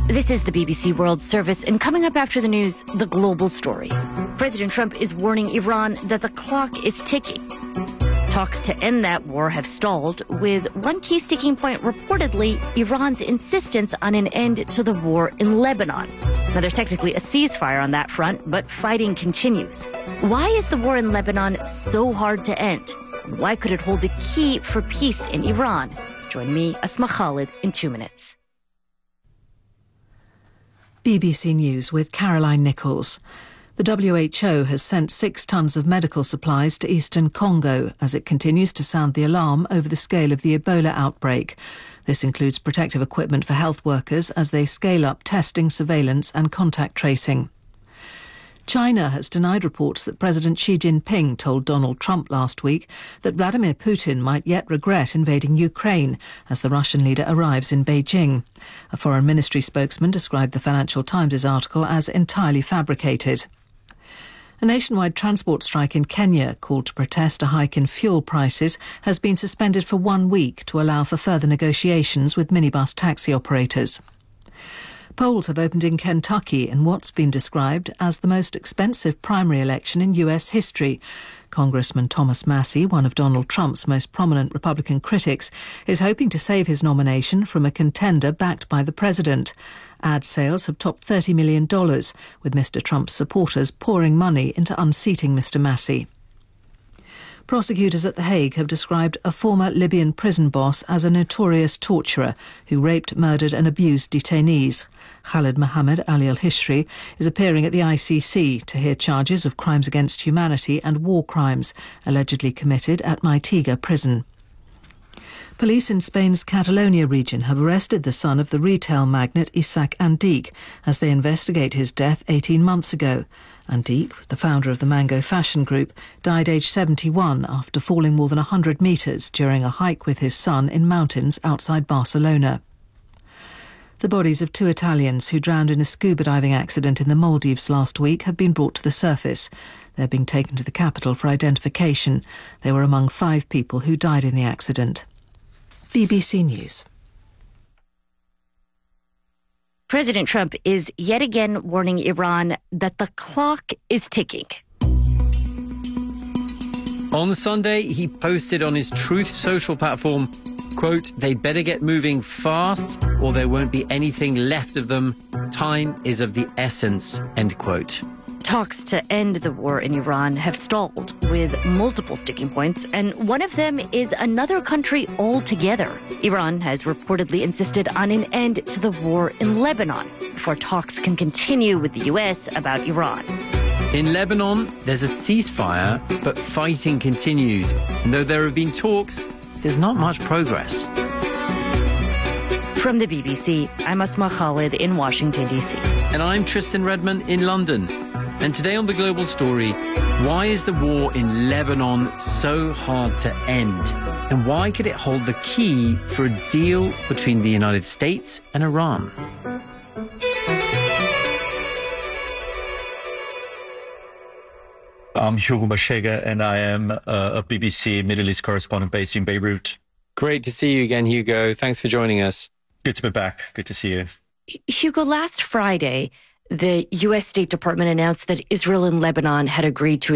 This is the BBC World Service, and coming up after the news, the global story. President Trump is warning Iran that the clock is ticking. Talks to end that war have stalled, with one key sticking point reportedly Iran's insistence on an end to the war in Lebanon. Now, there's technically a ceasefire on that front, but fighting continues. Why is the war in Lebanon so hard to end? Why could it hold the key for peace in Iran? Join me, Asma Khalid, in 2 minutes. BBC News with Caroline Nichols. The WHO has sent 6 tons of medical supplies to eastern Congo as it continues to sound the alarm over the scale of the Ebola outbreak. This includes protective equipment for health workers as they scale up testing, surveillance and contact tracing. China has denied reports that President Xi Jinping told Donald Trump last week that Vladimir Putin might yet regret invading Ukraine as the Russian leader arrives in Beijing. A Foreign Ministry spokesman described the Financial Times' article as entirely fabricated. A nationwide transport strike in Kenya, called to protest a hike in fuel prices, has been suspended for 1 week to allow for further negotiations with minibus taxi operators. Polls have opened in Kentucky in what's been described as the most expensive primary election in U.S. history. Congressman Thomas Massie, one of Donald Trump's most prominent Republican critics, is hoping to save his nomination from a contender backed by the president. Ad sales have topped $30 million, with Mr. Trump's supporters pouring money into unseating Mr. Massie. Prosecutors at The Hague have described a former Libyan prison boss as a notorious torturer who raped, murdered and abused detainees. Khalid Mohammed Ali al-Hishri is appearing at the ICC to hear charges of crimes against humanity and war crimes allegedly committed at Maitiga prison. Police in Spain's Catalonia region have arrested the son of the retail magnate Isaac Andic as they investigate his death 18 months ago. Andic, the founder of the Mango fashion group, died aged 71 after falling more than 100 metres during a hike with his son in mountains outside Barcelona. The bodies of 2 Italians who drowned in a scuba diving accident in the Maldives last week have been brought to the surface. They're being taken to the capital for identification. They were among 5 people who died in the accident. BBC News. President Trump is yet again warning Iran that the clock is ticking. On Sunday, he posted on his Truth Social platform, quote, "They better get moving fast or there won't be anything left of them. Time is of the essence," end quote. Talks to end the war in Iran have stalled, with multiple sticking points, and one of them is another country altogether. Iran has reportedly insisted on an end to the war in Lebanon before talks can continue with the U.S. about Iran. In Lebanon, there's a ceasefire, but fighting continues. And though there have been talks, there's not much progress. From the BBC, I'm Asma Khalid in Washington, D.C. And I'm Tristan Redman in London. And today on The Global Story, why is the war in Lebanon so hard to end? And why could it hold the key for a deal between the United States and Iran? I'm Hugo Mashega, and I am a BBC Middle East correspondent based in Beirut. Great to see you again, Hugo. Thanks for joining us. Good to be back. Good to see you. Hugo, last Friday, the U.S. State Department announced that Israel and Lebanon had agreed to